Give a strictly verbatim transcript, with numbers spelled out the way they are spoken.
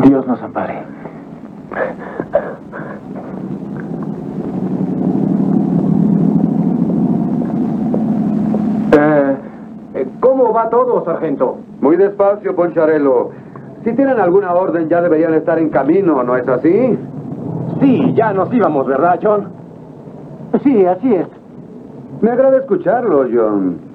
Dios nos ampare. Eh, ¿Cómo va todo, sargento? Muy despacio, Poncharelo. Si tienen alguna orden, ya deberían estar en camino, ¿no es así? Sí, ya nos íbamos, ¿verdad, John? Sí, así es. Me agrada escucharlo, John.